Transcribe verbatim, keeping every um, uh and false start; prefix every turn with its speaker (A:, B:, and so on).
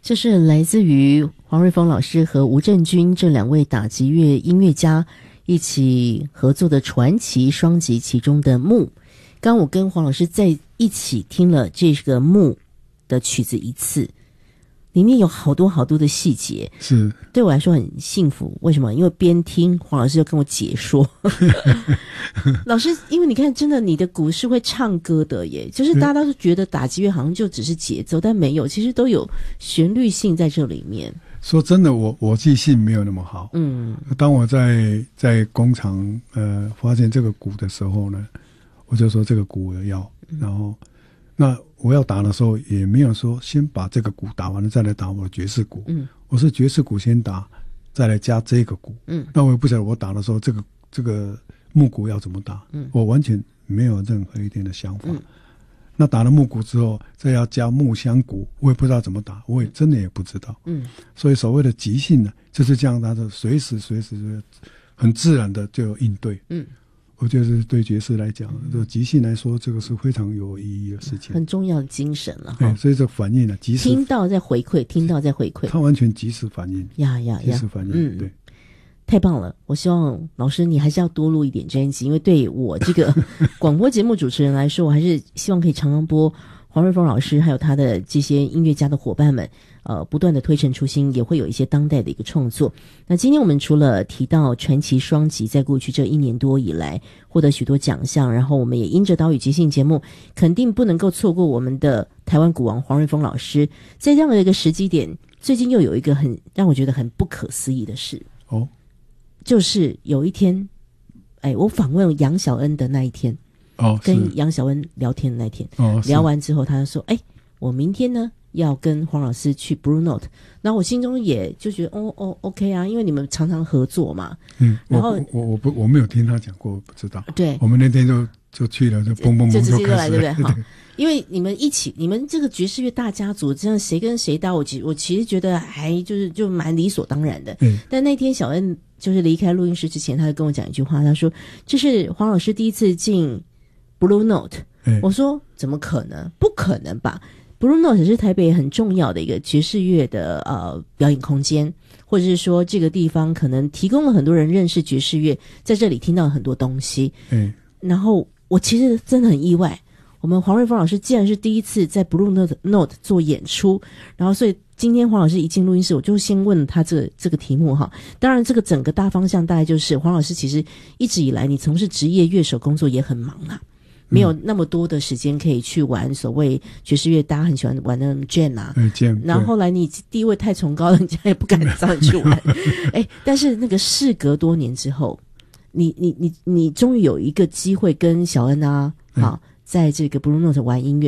A: 这是来自于黄瑞丰老师和吴正军这两位打击乐音乐家一起合作的传奇双辑其中的木。刚我跟黄老师在一起听了这个木的曲子一次，里面有好多好多的细节，
B: 是
A: 对我来说很幸福。为什么？因为边听黄老师就跟我解说老师，因为你看真的你的鼓是会唱歌的耶，就是大家都觉得打击乐好像就只是节奏，但没有，其实都有旋律性在这里面。
B: 说真的，我我记性没有那么好。嗯，当我在在工厂呃发现这个鼓的时候呢，我就说这个鼓我要，然后那我要打的时候也没有说先把这个鼓打完了再来打我的爵士鼓。嗯，我是爵士鼓先打，再来加这个鼓。嗯，那我也不晓得我打的时候这个这个木鼓要怎么打。嗯，我完全没有任何一点的想法。嗯，那打了木鼓之后，再要加木箱鼓，我也不知道怎么打，我也真的也不知道。嗯，所以所谓的即兴呢，就是这样，它的随时随时很自然的就有应对。嗯。我觉得是对爵士来讲，这、嗯、即兴来说，这个是非常有意义的事情，
A: 很重要的精神了。
B: 对，所以这反应呢，及时
A: 听到再回馈，听到再回馈，
B: 他完全及时反应，
A: 呀呀呀，
B: 及时反应，嗯，对，
A: 太棒了！我希望老师你还是要多录一点专辑，因为对我这个广播节目主持人来说，我还是希望可以常常播黄瑞丰老师还有他的这些音乐家的伙伴们。呃，不断的推陈出新，也会有一些当代的一个创作。那今天我们除了提到传奇双辑在过去这一年多以来获得许多奖项，然后我们也因着岛屿即兴节目，肯定不能够错过我们的台湾鼓王黄瑞丰老师。在这样的一个时机点，最近又有一个很让我觉得很不可思议的事哦，就是有一天，哎，我访问杨小恩的那一天，哦，跟杨小恩聊天的那一天，哦，聊完之后，他就说，哎，我明天呢。要跟黄老师去 Blue Note， 然后我心中也就觉得哦哦 OK 啊，因为你们常常合作嘛。嗯，然后
B: 我我我不我没有听他讲过，我不知道。
A: 对，
B: 我们那天就就去了，就嘣嘣嘣
A: 就直接
B: 就
A: 来，对不对？
B: 哈，
A: 因为你们一起，你们这个爵士乐大家族，这样谁跟谁搭，我其我其实觉得还就是就蛮理所当然的。嗯，但那天小恩就是离开录音室之前，他就跟我讲一句话，他说：“这是黄老师第一次进 Blue Note。”我说：“怎么可能？不可能吧？” Blue Note 是台北很重要的一个爵士乐的呃表演空间，或者是说这个地方可能提供了很多人认识爵士乐，在这里听到很多东西。嗯，然后我其实真的很意外，我们黄瑞丰老师竟然是第一次在 Blue Note Note 做演出，然后所以今天黄老师一进录音室，我就先问他这个这个题目哈。当然，这个整个大方向大概就是黄老师其实一直以来你从事职业乐手工作也很忙啊。没有那么多的时间可以去玩所谓爵士乐，大家很喜欢玩那种 jam 啊，
B: 嗯 jam。
A: 然后后来你地位太崇高了，人家也不敢让你去玩。哎，但是那个事隔多年之后，你你你你终于有一个机会跟小恩啊，好、嗯，在这个 Blue Note 玩音乐。